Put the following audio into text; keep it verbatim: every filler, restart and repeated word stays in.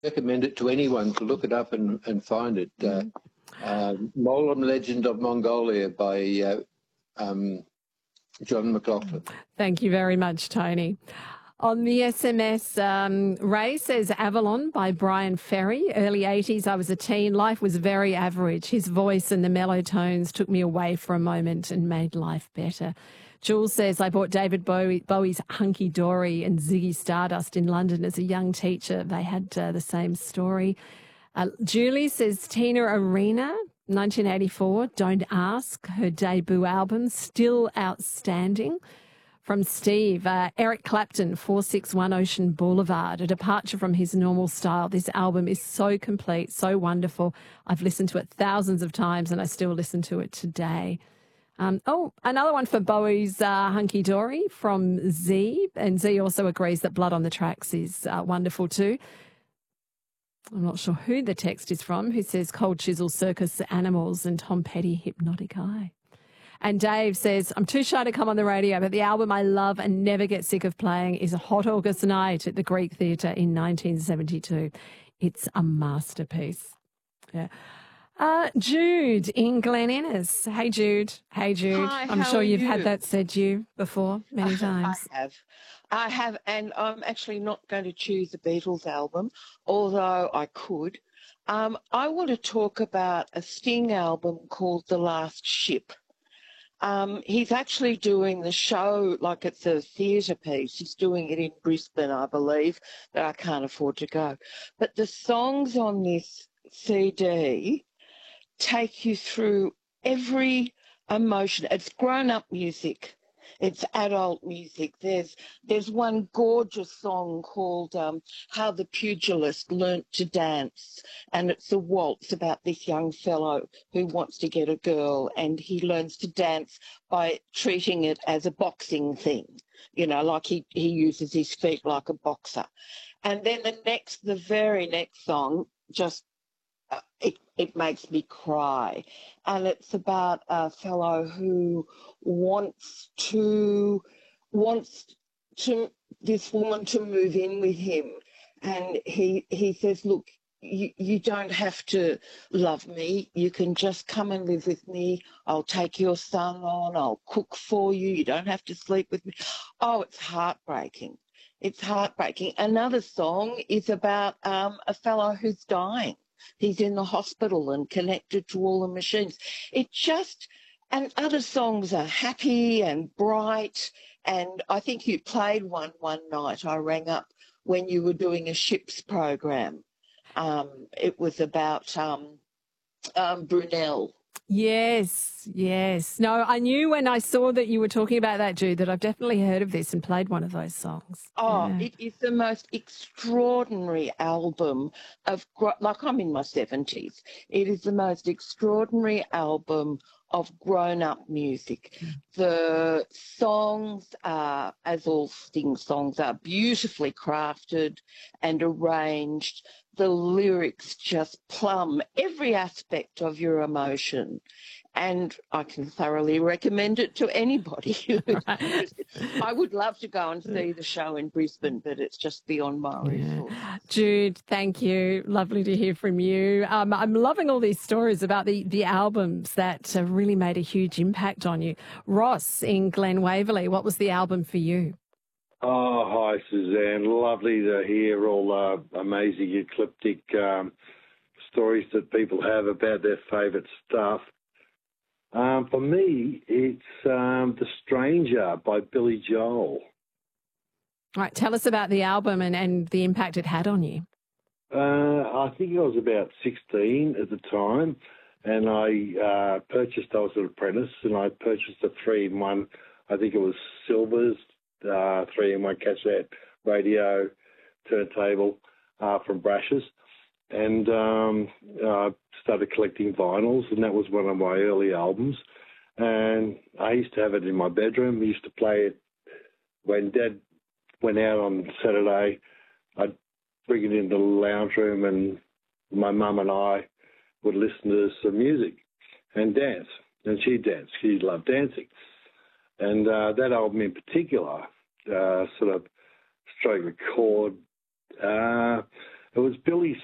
recommend it to anyone to look it up and, and find it. Uh, uh, Molam Legend of Mongolia by uh, um, John McLaughlin. Thank you very much, Tony. On the S M S, um, Ray says Avalon by Brian Ferry. Early eighties, I was a teen. Life was very average. His voice and the mellow tones took me away for a moment and made life better. Jules says, I bought David Bowie, Bowie's Hunky Dory and Ziggy Stardust in London as a young teacher. They had uh, the same story. Uh, Julie says, Tina Arena, nineteen eighty-four, Don't Ask, her debut album, still outstanding. From Steve, uh, Eric Clapton, four sixty-one Ocean Boulevard, a departure from his normal style. This album is so complete, so wonderful. I've listened to it thousands of times and I still listen to it today. Um, oh, another one for Bowie's uh, Hunky Dory from Z. And Z also agrees that Blood on the Tracks is uh, wonderful too. I'm not sure who the text is from, who says Cold Chisel, Circus Animals and Tom Petty, Hypnotic Eye. And Dave says, I'm too shy to come on the radio, but the album I love and never get sick of playing is A Hot August Night at the Greek Theatre in nineteen seventy-two. It's a masterpiece. Yeah. Uh, Jude in Glen Innes. Hey, Jude. Hey, Jude. Hi, I'm how sure are you've you? had that said to you before many times. I have. I have, and I'm actually not going to choose the Beatles album, although I could. Um, I want to talk about a Sting album called The Last Ship. Um, he's actually doing the show like it's a theatre piece. He's doing it in Brisbane, I believe, but I can't afford to go. But the songs on this C D take you through every emotion. It's grown-up music. It's adult music. There's there's one gorgeous song called um, How the Pugilist Learnt to Dance, and it's a waltz about this young fellow who wants to get a girl, and he learns to dance by treating it as a boxing thing, you know, like he, he uses his feet like a boxer. And then the next, the very next song just Uh, it, it makes me cry. And it's about a fellow who wants to, wants to, this woman to move in with him. And he, he says, look, you, you don't have to love me. You can just come and live with me. I'll take your son on. I'll cook for you. You don't have to sleep with me. Oh, it's heartbreaking. It's heartbreaking. Another song is about um, a fellow who's dying. He's in the hospital and connected to all the machines. It just, and other songs are happy and bright. And I think you played one one night. I rang up when you were doing a ships program. Um, it was about um, um, Brunel. Yes, yes. No, I knew when I saw that you were talking about that, Jude, that I've definitely heard of this and played one of those songs. Oh, Yeah. it is the most extraordinary album of, gro- like I'm in my seventies, it is the most extraordinary album of grown-up music. The songs are, as all Sting songs are, beautifully crafted and arranged. The lyrics just plumb every aspect of your emotion. And I can thoroughly recommend it to anybody. I would love to go and see the show in Brisbane, but it's just beyond my resources. Yeah. Jude, thank you. Lovely to hear from you. Um, I'm loving all these stories about the, the albums that uh, really made a huge impact on you. Ross in Glen Waverley, what was the album for you? Oh, hi, Suzanne. Lovely to hear all the uh, amazing eclectic um, stories that people have about their favourite stuff. Um, for me, it's um, The Stranger by Billy Joel. All right, tell us about the album and, and the impact it had on you. Uh, I think I was about sixteen at the time, and I uh, purchased, I was an apprentice, and I purchased a three-in-one, I think it was Silver's, uh, three-in-one cassette radio turntable uh, from Brash's. And um, I started collecting vinyls, and that was one of my early albums. And I used to have it in my bedroom. I used to play it when Dad went out on Saturday. I'd bring it into the lounge room, and my mum and I would listen to some music and dance. And she'd dance. She loved dancing. And uh, that album in particular uh, sort of struck a chord. Uh, It was Billy